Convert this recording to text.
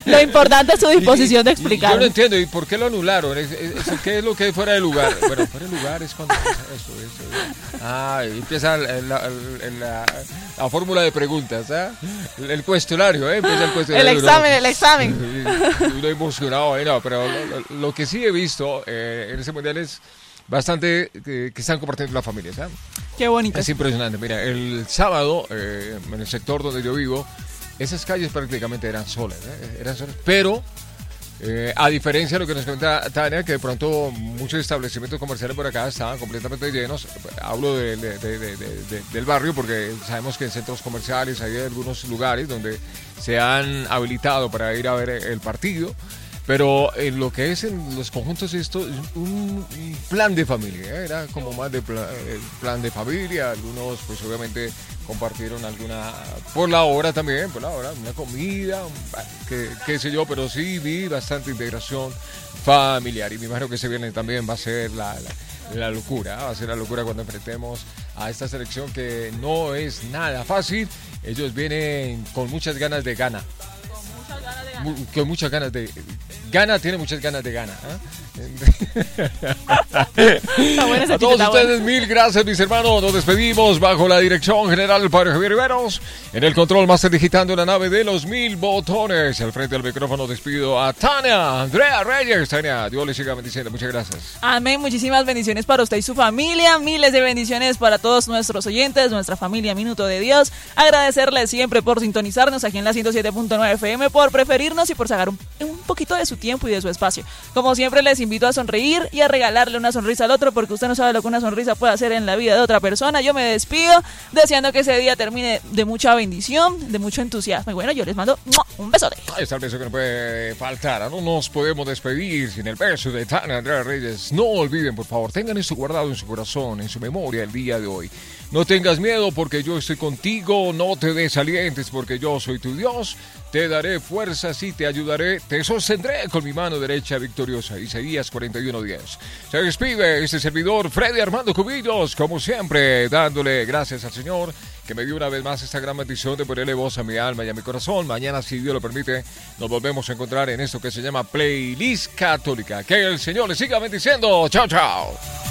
Lo importante es su disposición de explicar. Yo no entiendo, ¿y por qué lo anularon? ¿Qué es lo que es fuera de lugar? Bueno, fuera de lugar es cuando pasa eso. Y empieza la fórmula de preguntas, ¿eh? El cuestionario, Empieza el cuestionario. El examen. Uno emocionado, no, pero lo que sí he visto en ese mundial es bastante que están compartiendo las familias, ¿sabes? Qué bonito. Es impresionante. Mira, el sábado, en el sector donde yo vivo, esas calles prácticamente eran solas, pero a diferencia de lo que nos comenta Tania, que de pronto muchos establecimientos comerciales por acá estaban completamente llenos. Hablo del barrio porque sabemos que en centros comerciales hay algunos lugares donde se han habilitado para ir a ver el partido. Pero en lo que es en los conjuntos esto es un plan de familia, era como más de plan de familia. Algunos pues obviamente compartieron alguna, por la hora, una comida, qué sé yo, pero sí vi bastante integración familiar y me imagino que se viene también va a ser la locura, va a ser la locura cuando enfrentemos a esta selección que no es nada fácil. Ellos vienen con muchas ganas de gana. Con muchas ganas de gana, tiene muchas ganas de gana. A todos ustedes, mil gracias, mis hermanos. Nos despedimos bajo la dirección general del padre Javier Riveros. En el control máster digitando la nave de los 1000 botones. Al frente del micrófono despido a Tania Andrea Reyes. Tania, Dios les siga bendiciendo. Muchas gracias. Amén. Muchísimas bendiciones para usted y su familia. Miles de bendiciones para todos nuestros oyentes, nuestra familia Minuto de Dios. Agradecerles siempre por sintonizarnos aquí en la 107.9 FM, por preferirnos y por sacar un poquito de su tiempo y de su espacio. Como siempre, les invito a sonreír y a regalarle una sonrisa al otro, porque usted no sabe lo que una sonrisa puede hacer en la vida de otra persona. Yo me despido deseando que ese día termine de mucha bendición, de mucho entusiasmo. Y bueno, yo les mando un besote. Ahí está el beso que no puede faltar. No nos podemos despedir sin el beso de Tania Andrea Reyes. No olviden, por favor, tengan esto guardado en su corazón, en su memoria el día de hoy. No tengas miedo porque yo estoy contigo, no te desalientes porque yo soy tu Dios. Te daré fuerzas y te ayudaré, te sostendré con mi mano derecha victoriosa. Isaías 41:10. Se despide este servidor Freddy Armando Cubillos, como siempre, dándole gracias al Señor que me dio una vez más esta gran bendición de ponerle voz a mi alma y a mi corazón. Mañana, si Dios lo permite, nos volvemos a encontrar en esto que se llama Playlist Católica. Que el Señor le siga bendiciendo. Chao, chao.